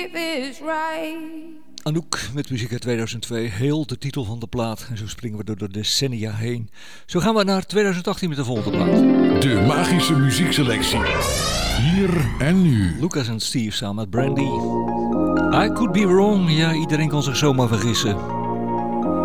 is right. Anouk met muziek uit 2002, heel de titel van de plaat. En zo springen we door de decennia heen. Zo gaan we naar 2018 met de volgende plaat. De magische muziekselectie. Hier en nu. Lucas en Steve samen met Brandy. I could be wrong, ja, iedereen kan zich zomaar vergissen.